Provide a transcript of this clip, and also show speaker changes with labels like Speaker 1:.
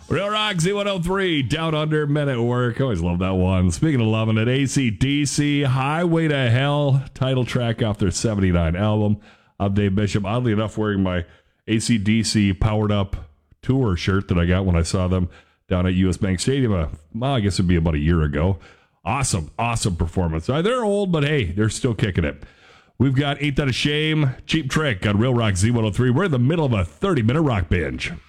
Speaker 1: Real Rock Z103, Down Under, Men at Work. Always love that one. Speaking of loving it, AC/DC, Highway to Hell, title track off their 79 album. I'm Dave Bishop. Oddly enough, wearing my AC/DC Powered Up Tour shirt that I got when I saw them down at US Bank Stadium. I guess it'd be about a year ago. Awesome performance. They're old, but hey, they're still kicking it. We've got Ain't That a Shame, Cheap Trick on Real Rock Z103. We're in the middle of a 30-minute rock binge.